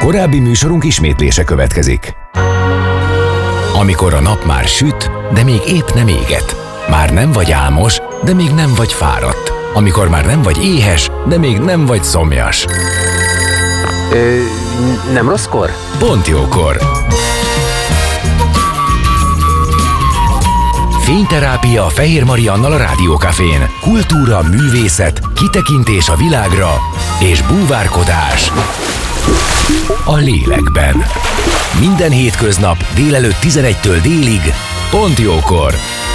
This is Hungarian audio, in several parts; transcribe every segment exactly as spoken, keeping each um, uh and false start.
Korábbi műsorunk ismétlése következik. Amikor a nap már süt, de még épp nem éget. Már nem vagy álmos, de még nem vagy fáradt. Amikor már nem vagy éhes, de még nem vagy szomjas. Ö, nem rosszkor? Pont jókor. Fényterápia Fehér Mariannal a Rádiókafén. Kultúra, művészet, kitekintés a világra és búvárkodás a lélekben. Minden hétköznap délelőtt tizenegytől délig, pont jókor.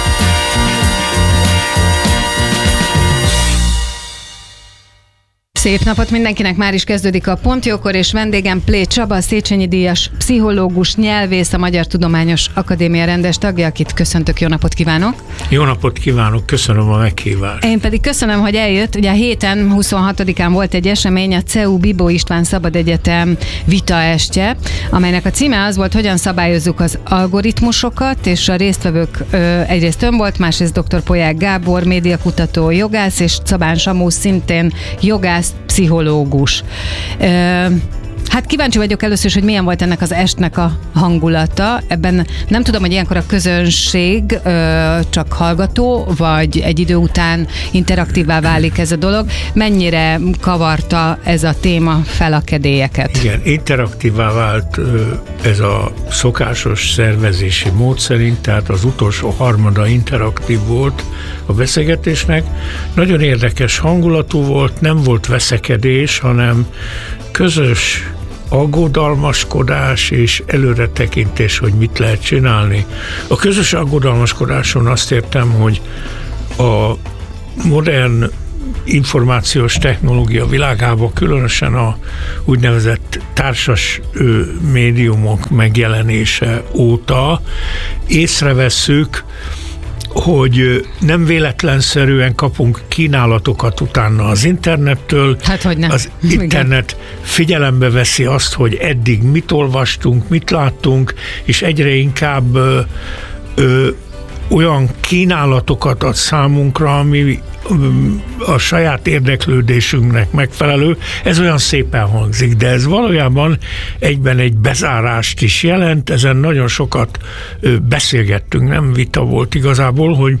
Szép napot mindenkinek, már is kezdődik a Pont Jókor, és vendégem Plé Csaba, Széchenyi díjas pszichológus, nyelvész, a Magyar Tudományos Akadémia rendes tagja, akit köszöntök, jó napot kívánok! Jó napot kívánok, köszönöm a meghívást! Én pedig köszönöm, hogy eljött. Ugye a héten, huszonhatodikán volt egy esemény, a cé e u Bibó István Szabad Egyetem vitaestje, amelynek a címe az volt, hogyan szabályozzuk az algoritmusokat, és a résztvevők ö, egyrészt ön volt, másrészt dr. Polyák Gábor, médiakutató, jogász, és Szabán Samó, szintén jogász, pszichológus. Ö, Hát kíváncsi vagyok először is, hogy milyen volt ennek az estnek a hangulata. Ebben nem tudom, hogy ilyenkor a közönség ö, csak hallgató, vagy egy idő után interaktívvá válik ez a dolog. Mennyire kavarta ez a téma fel a kedélyeket? Igen, interaktívvá vált ez a szokásos szervezési mód szerint, tehát az utolsó harmada interaktív volt a beszélgetésnek. Nagyon érdekes hangulatú volt, nem volt veszekedés, hanem közös aggodalmaskodás és előretekintés, hogy mit lehet csinálni. A közös aggodalmaskodáson azt értem, hogy a modern információs technológia világában, különösen a úgynevezett társas médiumok megjelenése óta észrevesszük, hogy nem véletlenszerűen kapunk kínálatokat utána az internettől. Hát, hogy nem. Az internet figyelembe veszi azt, hogy eddig mit olvastunk, mit láttunk, és egyre inkább ö, ö, olyan kínálatokat ad számunkra, ami a saját érdeklődésünknek megfelelő. Ez olyan szépen hangzik, de ez valójában egyben egy bezárást is jelent. Ezen nagyon sokat beszélgettünk, nem vita volt igazából, hogy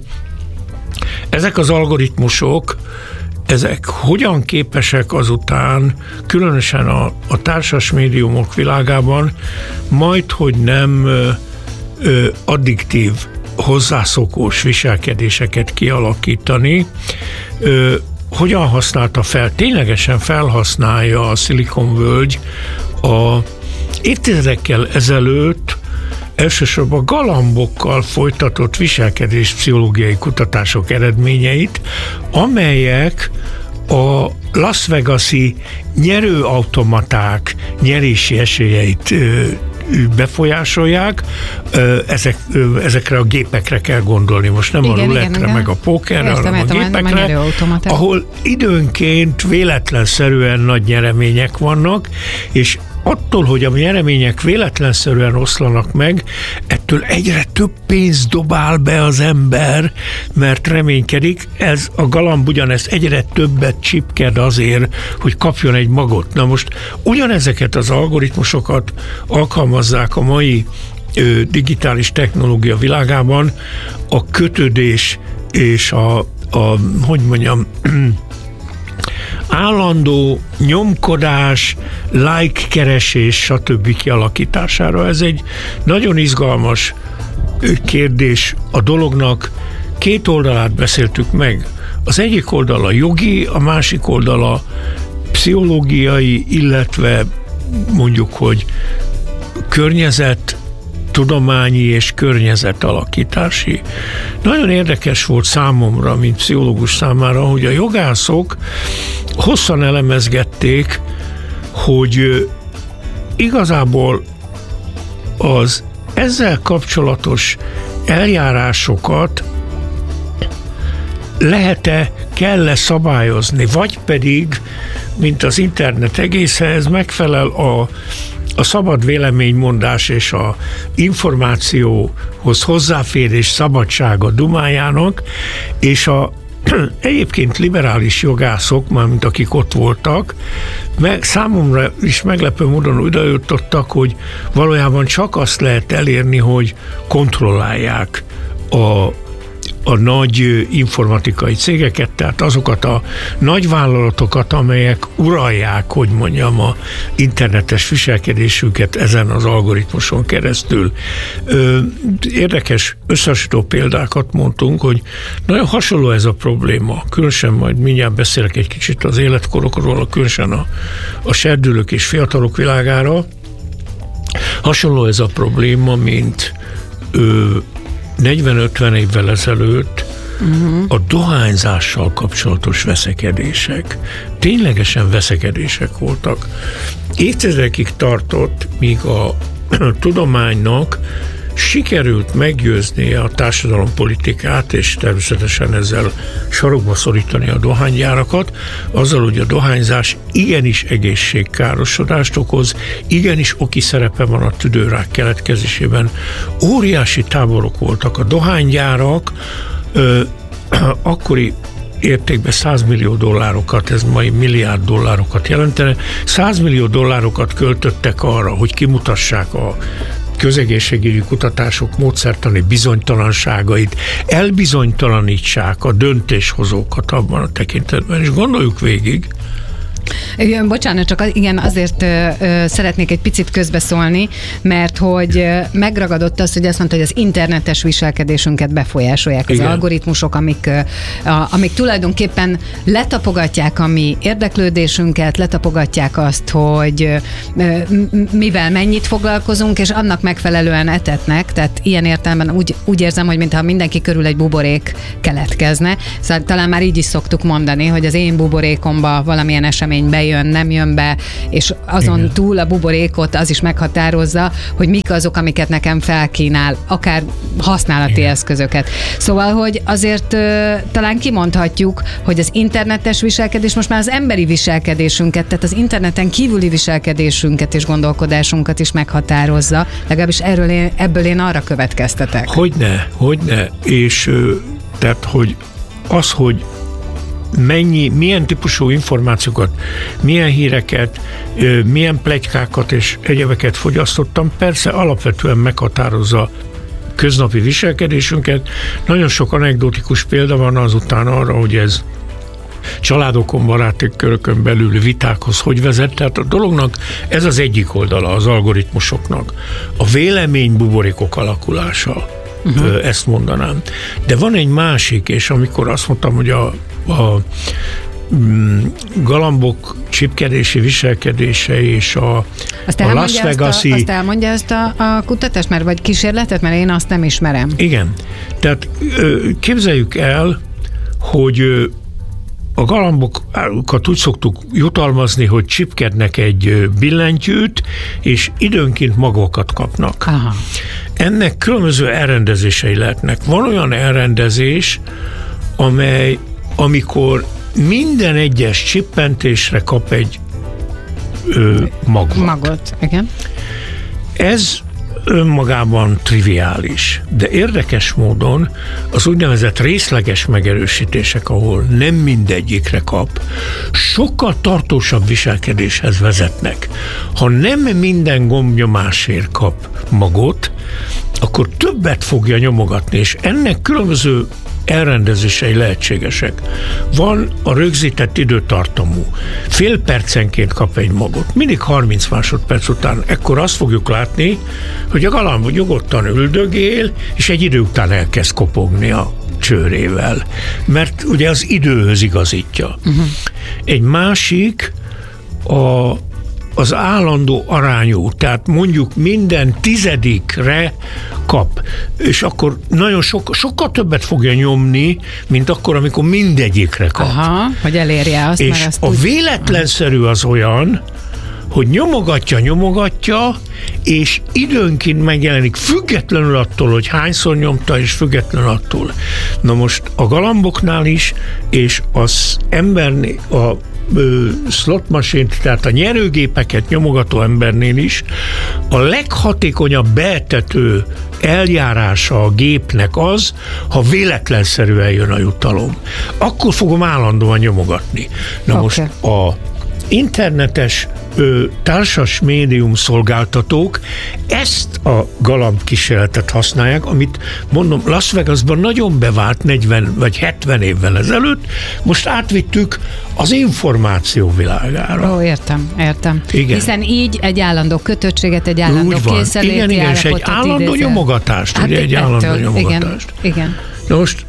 ezek az algoritmusok, ezek hogyan képesek azután, különösen a, a társas médiumok világában, majd, hogy nem ö, ö, addiktív, hozzászokós viselkedéseket kialakítani. Ö, hogyan használta fel? Ténylegesen felhasználja a Szilikonvölgy a évtizedekkel ezelőtt elsősorban galambokkal folytatott viselkedéspszichológiai kutatások eredményeit, amelyek a Las Vegas-i nyerőautomaták nyerési esélyeit befolyásolják. Ezek, ezekre a gépekre kell gondolni. Most nem igen, a rulettre, igen, meg a pókerre, hanem a gépekre, ahol időnként véletlenszerűen nagy nyeremények vannak, és attól, hogy a nyeremények véletlenszerűen oszlanak meg, ettől egyre több pénzt dobál be az ember, mert reménykedik. Ez a galamb ugyanezt egyre többet csipked azért, hogy kapjon egy magot. Na most ugyanezeket az algoritmusokat alkalmazzák a mai ö, digitális technológia világában a kötődés és a, a hogy mondjam, állandó nyomkodás, like keresés, stb. Kialakítására. Ez egy nagyon izgalmas kérdés a dolognak. Két oldalát beszéltük meg. Az egyik oldala jogi, a másik oldala pszichológiai, illetve mondjuk, hogy környezet, tudományi és környezetalakítási. Nagyon érdekes volt számomra, mint pszichológus számára, hogy a jogászok hosszan elemezgették, hogy igazából az ezzel kapcsolatos eljárásokat lehet-e, kell-e szabályozni, vagy pedig, mint az internet egészen, ez megfelel a a szabad véleménymondás és a információhoz hozzáférés szabadsága dumájának, és a egyébként liberális jogászok, mármint akik ott voltak, meg számomra is meglepő módon oda jutottak, hogy valójában csak azt lehet elérni, hogy kontrollálják a a nagy informatikai cégeket, tehát azokat a nagy vállalatokat, amelyek uralják, hogy mondjam, a internetes viselkedésüket ezen az algoritmuson keresztül. Érdekes összehasonlító példákat mondtunk, hogy nagyon hasonló ez a probléma. Különösen majd mindjárt beszélek egy kicsit az életkorokról, különösen a, a serdülők és fiatalok világára. Hasonló ez a probléma, mint ö, negyven-ötven évvel ezelőtt uh-huh. a dohányzással kapcsolatos veszekedések. Ténylegesen veszekedések voltak. Évtizedekig tartott, míg a tudománynak sikerült meggyőznie a társadalompolitikát, és természetesen ezzel sarokba szorítani a dohánygyárakat, azzal, hogy a dohányzás igenis egészségkárosodást okoz, igenis oki szerepe van a tüdőrák keletkezésében. Óriási táborok voltak a dohánygyárak, ö, akkori értékben száz millió dollárokat, ez mai milliárd dollárokat jelentene, száz millió dollárokat költöttek arra, hogy kimutassák a közegészségügyi kutatások módszertani bizonytalanságait, elbizonytalanítsák a döntéshozókat abban a tekintetben, és gondoljuk végig. Igen, bocsánat, csak igen, azért ö, ö, szeretnék egy picit közbeszólni, mert hogy ö, megragadott az, hogy azt mondta, hogy az internetes viselkedésünket befolyásolják az igen. algoritmusok, amik, ö, a, amik tulajdonképpen letapogatják a mi érdeklődésünket, letapogatják azt, hogy ö, mivel mennyit foglalkozunk, és annak megfelelően etetnek, tehát ilyen értelemben úgy, úgy érzem, hogy mintha mindenki körül egy buborék keletkezne. Szóval talán már így is szoktuk mondani, hogy az én buborékomba valamilyen esemény bejön, nem jön be, és azon igen. túl a buborékot az is meghatározza, hogy mik azok, amiket nekem felkínál, akár használati igen. eszközöket. Szóval, hogy azért uh, talán kimondhatjuk, hogy az internetes viselkedés most már az emberi viselkedésünket, tehát az interneten kívüli viselkedésünket és gondolkodásunkat is meghatározza. Legalábbis erről én, ebből én arra következtetek. Hogyne, hogyne, és tehát, hogy az, hogy mennyi, milyen típusú információkat, milyen híreket, milyen pletykákat és egyebeket fogyasztottam, persze alapvetően meghatározza köznapi viselkedésünket. Nagyon sok anekdotikus példa van azután arra, hogy ez családokon, baráti körökön belül vitákhoz hogy vezet. Tehát a dolognak ez az egyik oldala az algoritmusoknak. A véleménybuborékok alakulása. Uh-huh. Ezt mondanám. De van egy másik, és amikor azt mondtam, hogy a, a mm, galambok csipkedési viselkedése és a, a Las Vegas-i... Azt elmondja ezt a, a kutatást, mert vagy kísérletet, mert én azt nem ismerem. Igen. Tehát képzeljük el, hogy a galambokat úgy szoktuk jutalmazni, hogy csipkednek egy billentyűt, és időnként magokat kapnak. Aha. Ennek különböző elrendezései lehetnek. Van olyan elrendezés, amely, amikor minden egyes csippentésre kap egy ö, magot. Magot, igen. Ez önmagában triviális, de érdekes módon az úgynevezett részleges megerősítések, ahol nem mindegyikre kap, sokkal tartósabb viselkedéshez vezetnek. Ha nem minden gombnyomásért kap magot, akkor többet fogja nyomogatni, és ennek különböző elrendezései lehetségesek. Van a rögzített időtartamú. Fél percenként kap egy magot. Mindig harminc másodperc után. Ekkor azt fogjuk látni, hogy a galamb nyugodtan üldögél, és egy idő után elkezd kopogni a csőrével. Mert ugye az időhöz igazítja. Uh-huh. Egy másik a az állandó arányú, tehát mondjuk minden tizedikre kap, és akkor nagyon sok, sokkal többet fogja nyomni, mint akkor, amikor mindegyikre kap. Aha, hogy elérje azt. És azt a úgy... véletlenszerű az olyan, hogy nyomogatja, nyomogatja, és időnként megjelenik, függetlenül attól, hogy hányszor nyomta, és függetlenül attól. Na most a galamboknál is, és az embernél, a slotmasint, tehát a nyerőgépeket nyomogató embernél is a leghatékonyabb beetető eljárása a gépnek az, ha véletlenszerűen jön a jutalom. Akkor fogom állandóan nyomogatni. Na okay. Most a internetes ö, társas médium szolgáltatók ezt a galambkísérletet használják, amit mondom, Las Vegasban nagyon bevált negyven vagy hetven évvel ezelőtt, most átvittük az információ világára. Ó, értem, értem. Igen. Hiszen így egy állandó kötöttséget, egy állandó készeléti igen, igen, és egy állandó idézel. nyomogatást, hát ugye egy ettől, állandó nyomogatást. Igen, igen. Na most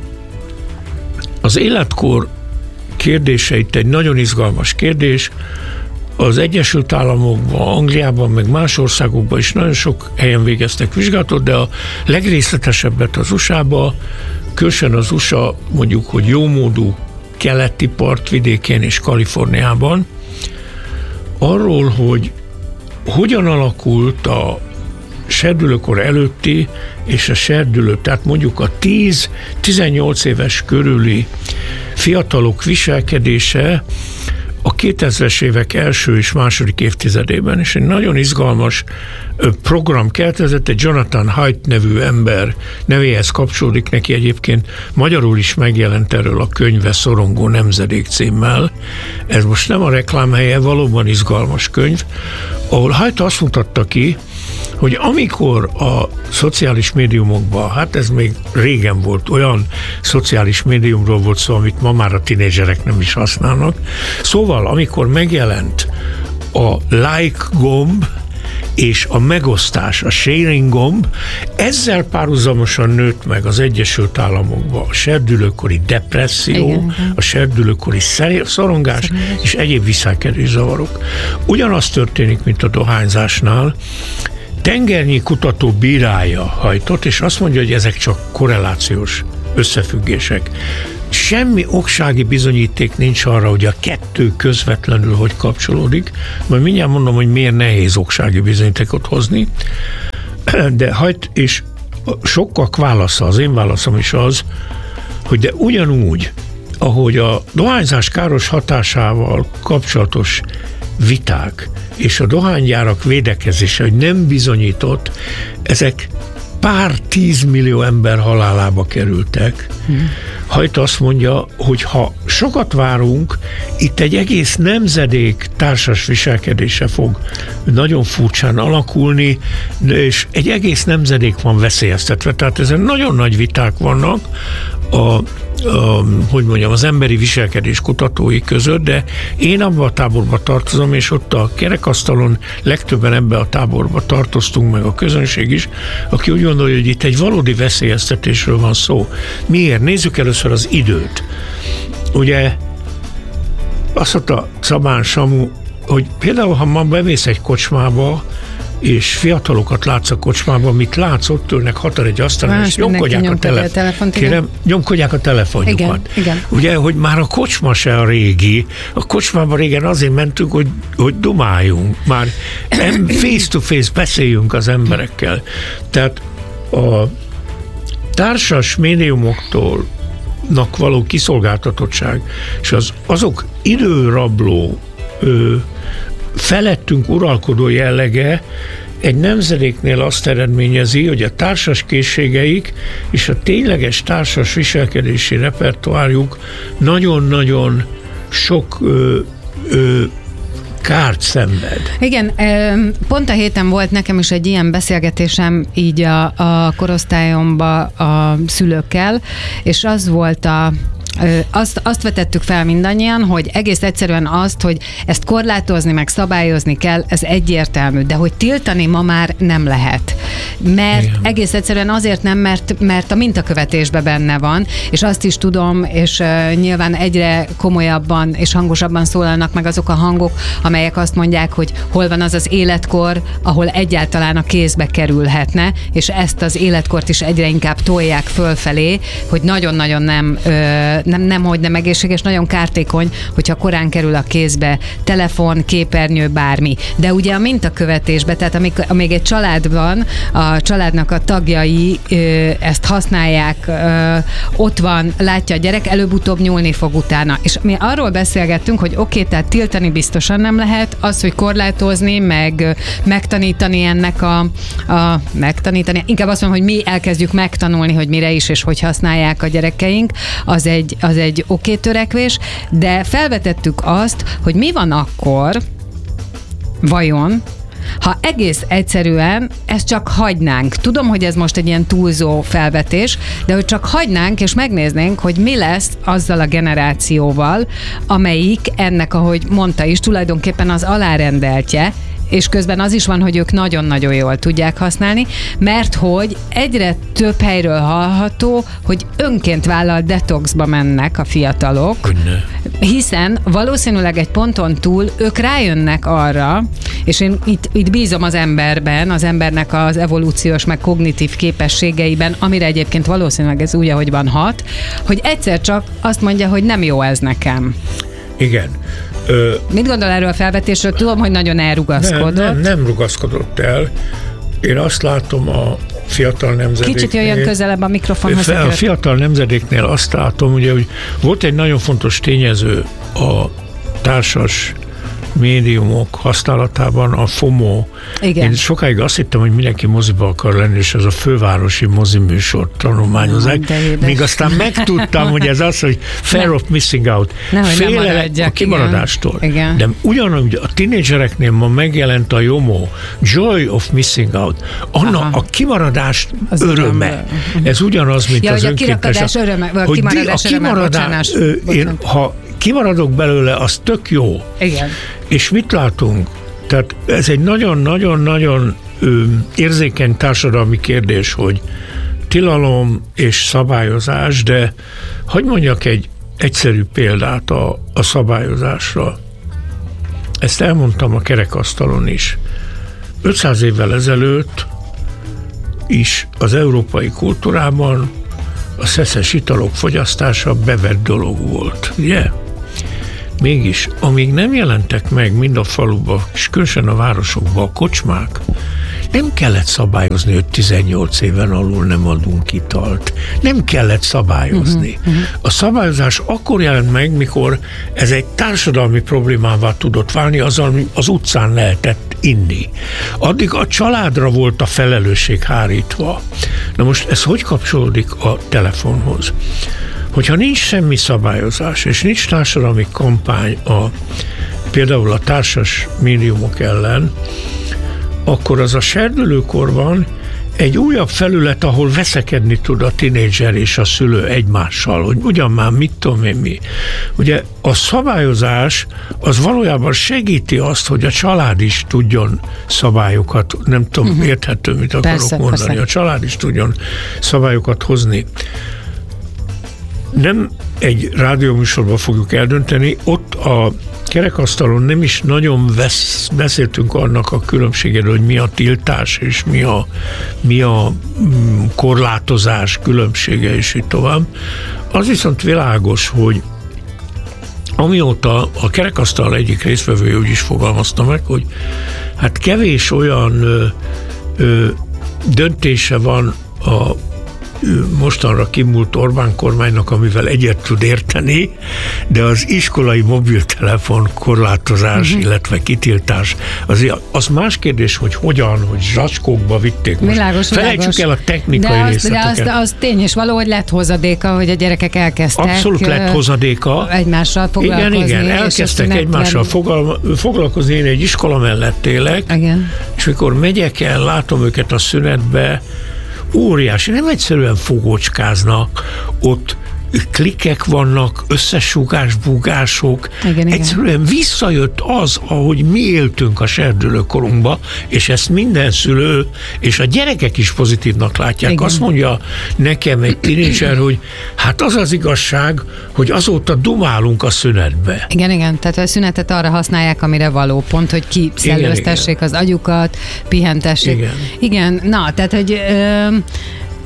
az életkor kérdése itt egy nagyon izgalmas kérdés. Az Egyesült Államokban, Angliában, meg más országokban is nagyon sok helyen végeztek vizsgálatot, de a legrészletesebbet az u es á-ba, különösen az u es á mondjuk, hogy jómódú keleti partvidékén és Kaliforniában, arról, hogy hogyan alakult a serdülőkor előtti és a serdülő, tehát mondjuk a tíz-tizennyolc éves körüli fiatalok viselkedése a kétezres évek első és második évtizedében, és egy nagyon izgalmas program keltezett, egy Jonathan Haidt nevű ember nevéhez kapcsolódik, neki egyébként magyarul is megjelent erről a könyve Szorongó nemzedék címmel. Ez most nem a reklámhelye, valóban izgalmas könyv, ahol Haidt azt mutatta ki, hogy amikor a szociális médiumokban, hát ez még régen volt, olyan szociális médiumról volt szó, amit ma már a tinédzserek nem is használnak. Szóval, amikor megjelent a like gomb és a megosztás, a sharing gomb, ezzel párhuzamosan nőtt meg az Egyesült Államokban a serdülőkori depresszió, igen, a serdülőkori szorongás és egyéb viselkedés zavarok. Ugyanaz történik, mint a dohányzásnál. Tengernyi kutató bírálja Haidtot, és azt mondja, hogy ezek csak korrelációs összefüggések. Semmi oksági bizonyíték nincs arra, hogy a kettő közvetlenül hogy kapcsolódik. Majd mindjárt mondom, hogy miért nehéz oksági bizonyítékot hozni, de Haidt és sokak válasza, az én válaszom is az, hogy de ugyanúgy, ahogy a dohányzás káros hatásával kapcsolatos viták és a dohánygyárak védekezése, hogy nem bizonyított, ezek pár tízmillió ember halálába kerültek. Hmm. Haidt azt mondja, hogy ha sokat várunk, itt egy egész nemzedék társas viselkedése fog nagyon furcsán alakulni, és egy egész nemzedék van veszélyeztetve. Tehát ezen nagyon nagy viták vannak a A, hogy mondjam, az emberi viselkedés kutatói között, de én abban a táborba tartozom, és ott a kerekasztalon legtöbben ebbe a táborba tartoztunk, meg a közönség is, aki úgy gondolja, hogy itt egy valódi veszélyeztetésről van szó. Miért? Nézzük először az időt. Ugye azt mondta Szabán Samu, hogy például, ha ma bemész egy kocsmába, és fiatalokat látsz a kocsmában, mit látsz, ott ülnek hatan egy asztalon, és nyomkodják a, telef- a telefont. Kérem, nyomkodják a telefonjukat. Igen, igen. Ugye, hogy már a kocsma se a régi, a kocsmában régen azért mentünk, hogy, hogy dumáljunk, már face to face beszéljünk az emberekkel. Tehát a társas médiumoktól való kiszolgáltatottság, és az, azok időrabló ö, felettünk uralkodó jellege egy nemzedéknél azt eredményezi, hogy a társas készségeik és a tényleges társas viselkedési repertoárjuk nagyon-nagyon sok ö, ö, kárt szenved. Igen, pont a héten volt nekem is egy ilyen beszélgetésem így a, a korosztályomba a szülőkkel, és az volt a Azt, azt vetettük fel mindannyian, hogy egész egyszerűen azt, hogy ezt korlátozni, meg szabályozni kell, ez egyértelmű, de hogy tiltani ma már nem lehet. Mert igen. Egész egyszerűen azért nem, mert, mert a mintakövetésben benne van, és azt is tudom, és uh, nyilván egyre komolyabban és hangosabban szólalnak meg azok a hangok, amelyek azt mondják, hogy hol van az az életkor, ahol egyáltalán a kézbe kerülhetne, és ezt az életkort is egyre inkább tolják fölfelé, hogy nagyon-nagyon nem uh, nem, nem hogy nem egészséges, nagyon kártékony, hogyha korán kerül a kézbe telefon, képernyő, bármi. De ugye a mintakövetésbe, tehát amíg, amíg egy család van, a családnak a tagjai ezt használják, ott van, látja a gyerek, előbb-utóbb nyúlni fog utána. És mi arról beszélgettünk, hogy oké, okay, tehát tiltani biztosan nem lehet, az, hogy korlátozni, meg megtanítani ennek a, a megtanítani, inkább azt mondom, hogy mi elkezdjük megtanulni, hogy mire is és hogy használják a gyerekeink, az egy, az egy oké okay törekvés, de felvetettük azt, hogy mi van akkor, vajon, ha egész egyszerűen ezt csak hagynánk. Tudom, hogy ez most egy ilyen túlzó felvetés, de hogy csak hagynánk és megnéznénk, hogy mi lesz azzal a generációval, amelyik ennek, ahogy mondta is, tulajdonképpen az alárendeltje, és közben az is van, hogy ők nagyon-nagyon jól tudják használni, mert hogy egyre több helyről hallható, hogy önként vállalt detoxba mennek a fiatalok, Hogyne. Hiszen valószínűleg egy ponton túl ők rájönnek arra, és én itt, itt bízom az emberben, az embernek az evolúciós meg kognitív képességeiben, amire egyébként valószínűleg ez úgy, ahogy van hat, hogy egyszer csak azt mondja, hogy nem jó ez nekem. Igen. Ö, Mit gondol erről a felvetésről? Tudom, hogy nagyon elrugaszkodott. Nem, nem, nem rugaszkodott el. Én azt látom a fiatal nemzedéknél. Kicsit jöjjön közelebb a mikrofonhoz. A fiatal nemzedéknél azt látom, ugye, hogy volt egy nagyon fontos tényező a társas médiumok használatában, a FOMO. Igen. Én sokáig azt hittem, hogy mindenki moziba akar lenni, és ez a fővárosi moziműsort tanulmányozák. Míg aztán megtudtam, hogy ez az, hogy fear ne. of missing out. Félelek a kimaradástól. Igen. De ugyanúgy a tínédzsereknél ma megjelent a JOMO, Joy of Missing Out. Anna Aha. a kimaradás az öröme. Öröm. Ez ugyanaz, mint ja, az önkéntes. Öröme, vagy hogy kimaradás a öröme, kimaradás, bocsánás, én, ha kimaradok belőle, az tök jó. Igen. És mit látunk? Tehát ez egy nagyon-nagyon-nagyon érzékeny társadalmi kérdés, hogy tilalom és szabályozás, de hadd mondjak egy egyszerű példát a, a szabályozásra. Ezt elmondtam a kerekasztalon is. ötszáz évvel ezelőtt is az európai kultúrában a szeszes italok fogyasztása bevett dolog volt, ugye? Mégis, amíg nem jelentek meg mind a faluba, és különösen a városokba a kocsmák, nem kellett szabályozni, hogy tizennyolc éven alul nem adunk italt. Nem kellett szabályozni. Uh-huh, uh-huh. A szabályozás akkor jelent meg, mikor ez egy társadalmi problémává tudott válni, azzal az utcán lehetett inni. Addig a családra volt a felelősség hárítva. Na most ez hogy kapcsolódik a telefonhoz? Hogyha nincs semmi szabályozás, és nincs társadalmi kampány a, például a társas médiumok ellen, akkor az a serdülőkorban egy újabb felület, ahol veszekedni tud a tinédzser és a szülő egymással, hogy ugyan már mit tudom én mi. Ugye a szabályozás az valójában segíti azt, hogy a család is tudjon szabályokat, nem tudom, uh-huh. érthető, mit akarok persze, mondani, persze. A család is tudjon szabályokat hozni. Nem egy rádióműsorban fogjuk eldönteni, ott a kerekasztalon nem is nagyon vesz, beszéltünk annak a különbségéről, hogy mi a tiltás és mi a, mi a korlátozás különbsége, és így tovább. Az viszont világos, hogy amióta a kerekasztal egyik résztvevője úgy is fogalmazta meg, hogy hát kevés olyan ö, ö, döntése van a mostanra kimúlt Orbán kormánynak, amivel egyet tud érteni, de az iskolai mobiltelefon korlátozás, uh-huh. illetve kitiltás, az, az más kérdés, hogy hogyan, hogy zsacskókba vitték. Most világos, felejtsük világos. el a technikai de az, részleteket. De az, az tény és való, hogy lett hozadéka, hogy a gyerekek elkezdtek. Abszolút lett hozadéka. Egymással foglalkozni. Igen, igen, elkezdtek egymással fogal, foglalkozni. Én egy iskola mellett élek, igen. És mikor megyek el, látom őket a szünetbe, óriási, nem egyszerűen fogócskáznak, ott klikkek vannak, összesugás-bugások. Igen, egyszerűen igen. Visszajött az, ahogy mi éltünk a serdülőkorunkba, és ezt minden szülő, és a gyerekek is pozitívnak látják. Igen. Azt mondja nekem egy tínédzser, hogy hát az az igazság, hogy azóta dumálunk a szünetbe. Igen, igen, tehát a szünetet arra használják, amire való, pont, hogy kiszellőztessék az agyukat, pihentessék. Igen. Igen, na, tehát, hogy ö,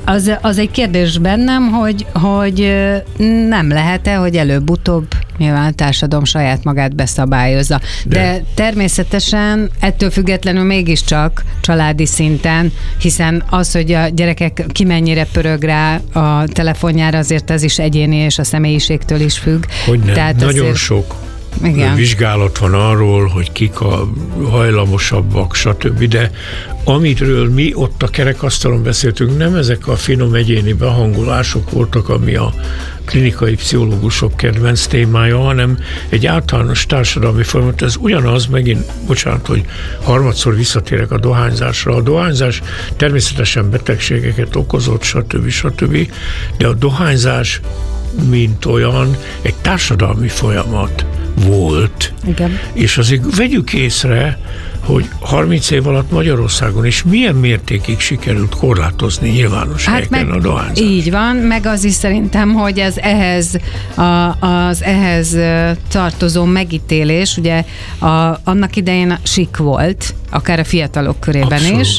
az, az egy kérdés bennem, hogy, hogy nem lehet-e, hogy előbb-utóbb nyilván a társadalom saját magát beszabályozza. De, De természetesen ettől függetlenül mégiscsak családi szinten, hiszen az, hogy a gyerekek ki mennyire pörög rá a telefonjára, azért ez is egyéni és a személyiségtől is függ. Hogyne, Tehát nagyon azért... sok Igen. vizsgálat van arról, hogy kik a hajlamosabbak, stb. De amitről mi ott a kerekasztalon beszéltünk, nem ezek a finom egyéni behangolások voltak, ami a klinikai pszichológusok kedvenc témája, hanem egy általános társadalmi folyamat. Ez ugyanaz, megint, bocsánat, hogy harmadszor visszatérek a dohányzásra. A dohányzás természetesen betegségeket okozott, stb. stb. De a dohányzás, mint olyan, egy társadalmi folyamat volt. Igen. És azért vegyük észre, hogy harminc év alatt Magyarországon is milyen mértékig sikerült korlátozni nyilvános hát helyeken a dohányzást. Így van, meg az is szerintem, hogy ez ehhez, a, az ehhez tartozó megítélés, ugye a, annak idején sik volt, akár a fiatalok körében Abszolút. is.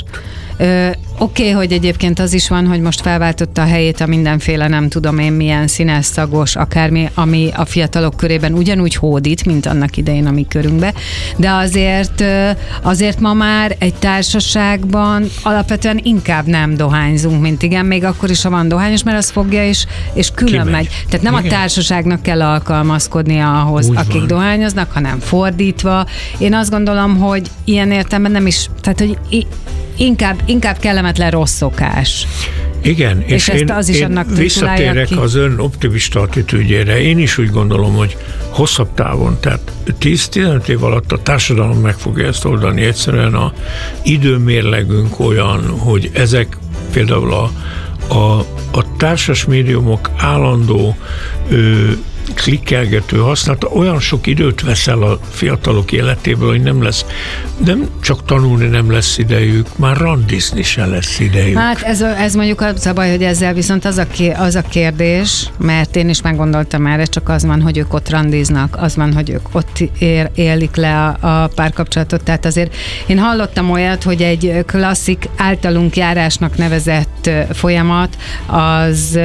Oké, okay, hogy egyébként az is van, hogy most felváltotta a helyét a mindenféle, nem tudom én milyen színes, szagos, akármi, ami a fiatalok körében ugyanúgy hódít, mint annak idején a mi körünkbe, de azért, azért ma már egy társaságban alapvetően inkább nem dohányzunk, mint igen, még akkor is, ha van dohányos, mert az fogja és, és külön Kimegy. megy. Tehát nem igen. a társaságnak kell alkalmazkodnia ahhoz, Úgy akik van. dohányoznak, hanem fordítva. Én azt gondolom, hogy ilyen értelemben nem is, tehát hogy Inkább, inkább kellemetlen rossz szokás. Igen, és, és én, az is én visszatérek ki. az ön optimista attitűdjére. Én is úgy gondolom, hogy hosszabb távon, tehát tíz-tizenöt év alatt a társadalom meg fogja ezt oldani. Egyszerűen a időmérlegünk olyan, hogy ezek például a, a, a társas médiumok állandó ö, klikkelgető használata olyan sok időt vesz el a fiatalok életéből, hogy nem lesz, nem csak tanulni nem lesz idejük, már randizni se lesz idejük. Hát ez, ez mondjuk az a baj, hogy ezzel viszont az a, az a kérdés, mert én is meggondoltam erre, csak az van, hogy ők ott randiznak, az van, hogy ők ott ér, élik le a, a párkapcsolatot, tehát azért én hallottam olyat, hogy egy klasszik általunk járásnak nevezett folyamat, az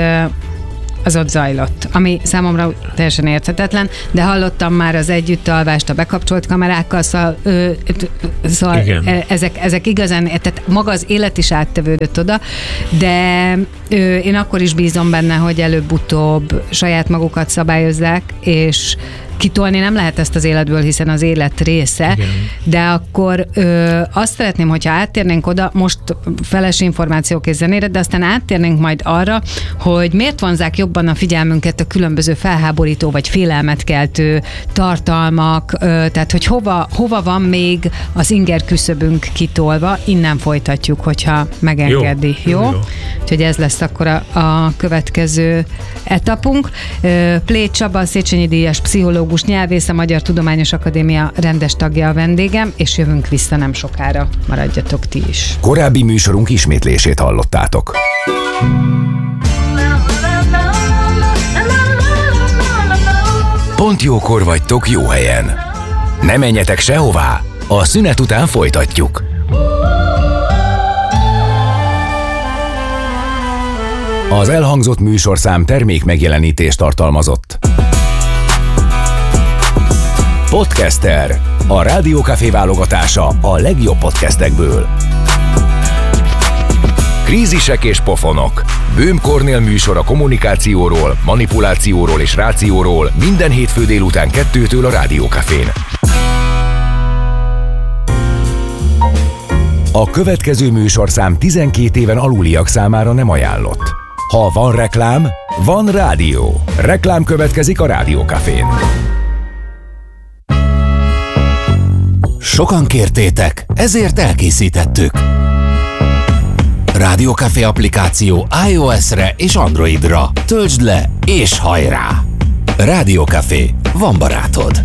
az ott zajlott, ami számomra teljesen érthetetlen, de hallottam már az együttalvást a bekapcsolt kamerákkal, szóval, ö, szóval ezek, ezek igazán, tehát maga az élet is áttevődött oda, de ö, én akkor is bízom benne, hogy előbb-utóbb saját magukat szabályozzák, és kitolni nem lehet ezt az életből, hiszen az élet része, Igen. de akkor ö, azt szeretném, hogyha áttérnénk oda, most feles információk és zenére, de aztán áttérnénk majd arra, hogy miért vonzák jobban a figyelmünket a különböző felháborító vagy félelmet keltő tartalmak, ö, tehát hogy hova, hova van még az inger küszöbünk kitolva, innen folytatjuk, hogyha megengedi. Jó? Jó? Jó. Úgyhogy ez lesz akkor a, a következő etapunk. Plé Csaba, Széchenyi díjas pszichológus, nyelvész, a Magyar Tudományos Akadémia rendes tagja a vendégem, és jövünk vissza nem sokára. Maradjatok ti is. Korábbi műsorunk ismétlését hallottátok. Pont jókor vagytok jó helyen. Ne menjetek sehová, a szünet után folytatjuk. Az elhangzott műsorszám termék megjelenítést tartalmazott. Podcaster, a Rádiókafé válogatása a legjobb podcastekből. Krízisek és pofonok. Böhm Kornél műsor a kommunikációról, manipulációról és rációról minden hétfő délután kettőtől a Rádiókafén. A következő műsorszám tizenkét éven aluliak számára nem ajánlott. Ha van reklám, van rádió. Reklám következik a Rádiókafén. Sokan kértétek, ezért elkészítettük. Rádiókafé applikáció iOS-re és Androidra. Töltsd le és hajrá! Rádiókafé, van barátod.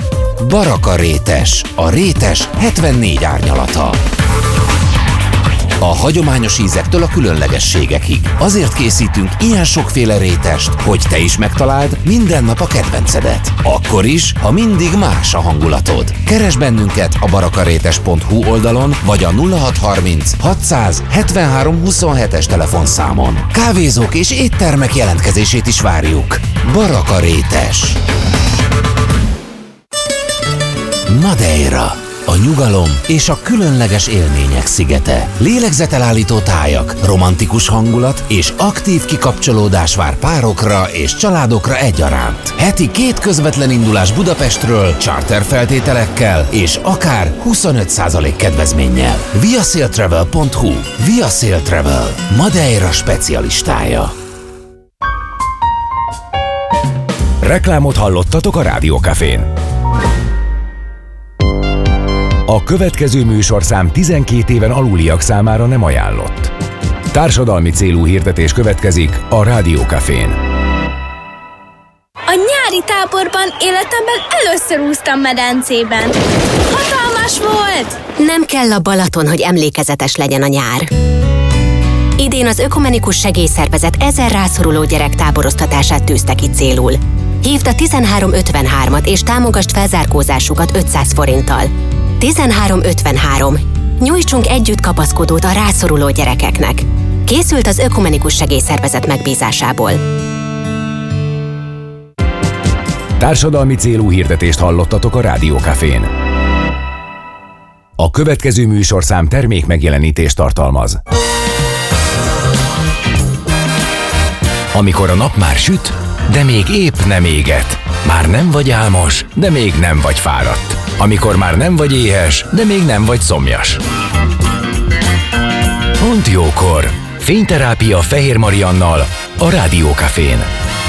Baraka rétes, a rétes hetvennégy árnyalata. A hagyományos ízektől a különlegességekig. Azért készítünk ilyen sokféle rétest, hogy te is megtaláld minden nap a kedvencedet. Akkor is, ha mindig más a hangulatod. Keresd bennünket a barakarétes pont hu oldalon, vagy a nulla hat harminc hatszáz hetvenhárom huszonhetes telefonszámon. Kávézók és éttermek jelentkezését is várjuk. Baraka Rétes. Madeira. A nyugalom és a különleges élmények szigete. Lélegzetelállító tájak, romantikus hangulat és aktív kikapcsolódás vár párokra és családokra egyaránt. Heti két közvetlen indulás Budapestről, charter feltételekkel és akár huszonöt százalék kedvezménnyel. viasailtravel pont hu. Viasail Travel. Madeira specialistája. Reklámot hallottatok a Rádiókafén. A következő műsorszám tizenkét éven aluliak számára nem ajánlott. Társadalmi célú hirdetés következik a Rádiókafén. A nyári táborban életemben először úsztam medencében. Hatalmas volt! Nem kell a Balaton, hogy emlékezetes legyen a nyár. Idén az Ökumenikus Segélyszervezet ezer rászoruló gyerek táboroztatását tűzte ki célul. Hívd a tizenhárom ötvenhármat és támogasd felzárkózásukat ötszáz forinttal. tizenhárom ötvenhárom. Nyújtsunk együtt kapaszkodót a rászoruló gyerekeknek. Készült az Ökumenikus Segélyszervezet megbízásából. Társadalmi célú hirdetést hallottatok a Rádiókafén. A következő műsorszám termék megjelenítést tartalmaz. Amikor a nap már süt, de még épp nem éget. Már nem vagy álmos, de még nem vagy fáradt. Amikor már nem vagy éhes, de még nem vagy szomjas. Pont jókor! Fényterápia Fehér Mariannal a Rádiókafén.